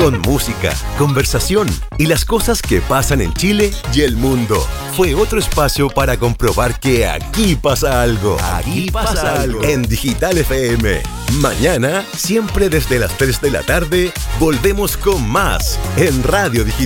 con música, conversación y las cosas que pasan en Chile y el mundo. Fue otro espacio para comprobar que aquí pasa algo. Aquí pasa algo. En Digital FM. Mañana, siempre desde las 3 de la tarde, volvemos con más en Radio Digital.